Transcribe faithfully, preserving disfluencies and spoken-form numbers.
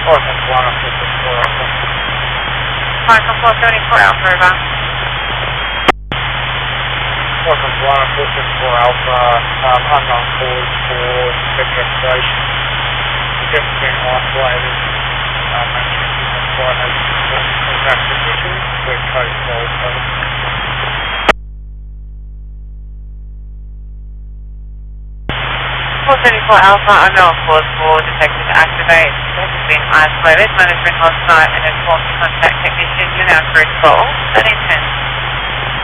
Welcome to one officer four Alpha. Welcome four seventy-four Alpha, over. Welcome to one officer four Alpha, um, unknown cause for investigation. The guest has been isolated, um, management is on site has informed contact conditions, we're code twelve, over. four seventy-four Alpha, unknown cause for detected to activate. This has been isolated. Management on site and informed contact technician. You're now through to call thirteen ten.